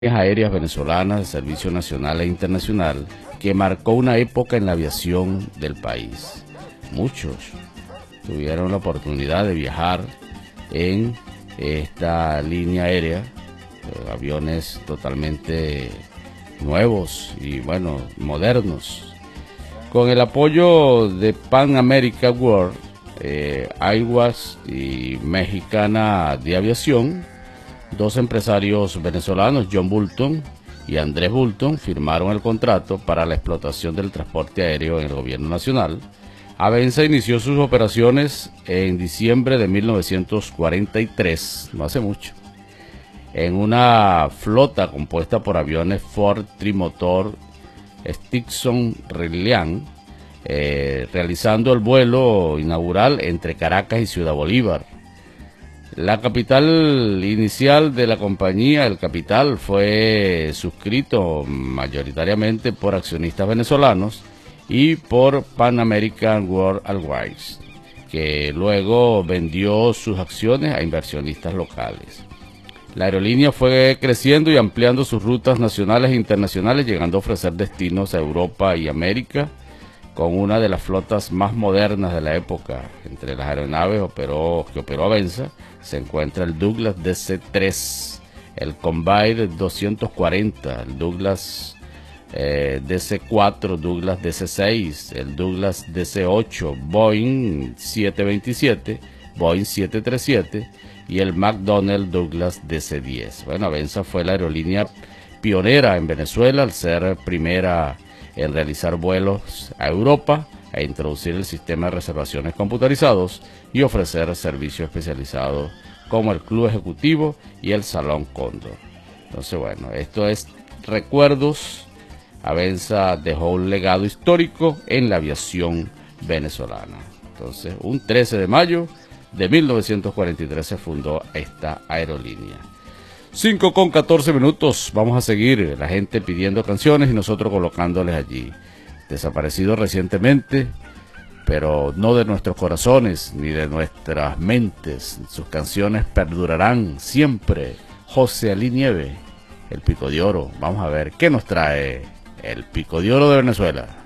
aéreas venezolanas de servicio nacional e internacional que marcó una época en la aviación del país. Muchos tuvieron la oportunidad de viajar en esta línea aérea, aviones totalmente nuevos y bueno, modernos. Con el apoyo de Pan American World, Airways y Mexicana de Aviación, dos empresarios venezolanos, John Bolton y Andrés Bolton, firmaron el contrato para la explotación del transporte aéreo en el gobierno nacional. Avenza inició sus operaciones en diciembre de 1943, no hace mucho, en una flota compuesta por aviones Ford trimotor Stinson Reliant, realizando el vuelo inaugural entre Caracas y Ciudad Bolívar. La capital inicial de la compañía, el capital, fue suscrito mayoritariamente por accionistas venezolanos y por Pan American World Airways, que luego vendió sus acciones a inversionistas locales. La aerolínea fue creciendo y ampliando sus rutas nacionales e internacionales, llegando a ofrecer destinos a Europa y América, con una de las flotas más modernas de la época. Entre las aeronaves que operó Avenza se encuentra el Douglas DC-3, el Convair 240, el Douglas DC-4, Douglas DC-6, el Douglas DC-8, Boeing 727, Boeing 737 y el McDonnell Douglas DC-10. Bueno, Avenza fue la aerolínea pionera en Venezuela al ser primera en realizar vuelos a Europa, e introducir el sistema de reservaciones computarizados y ofrecer servicios especializados como el Club Ejecutivo y el Salón Cóndor. Entonces, bueno, esto es recuerdos. Avenza dejó un legado histórico en la aviación venezolana. Entonces, un 13 de mayo de 1943 se fundó esta aerolínea. 5:14. Vamos a seguir, la gente pidiendo canciones y nosotros colocándoles allí. Desaparecido recientemente, pero no de nuestros corazones ni de nuestras mentes. Sus canciones perdurarán siempre. José Ali Nieve, el Pico de Oro. Vamos a ver qué nos trae el Pico de Oro de Venezuela.